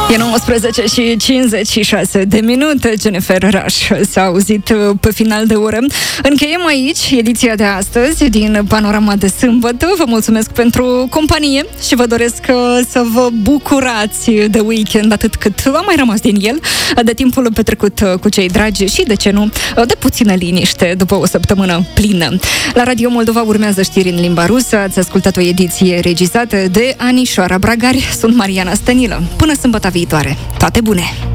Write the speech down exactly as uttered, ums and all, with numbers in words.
E nouăsprezece și cincizeci și șase de minute. Jennifer Rush s-a auzit pe final de oră. Încheiem aici ediția de astăzi din Panorama de Sâmbătă. Vă mulțumesc pentru companie și vă doresc să vă bucurați de weekend atât cât a mai rămas din el, de timpul petrecut cu cei dragi și, de ce nu, de puțină liniște după o săptămână plină. La Radio Moldova urmează știri în limba rusă. Ați ascultat o ediție regizată de Anișoara Bragari. Sunt Mariana Stănilă. Până sâmbătă viitoare. Toate bune!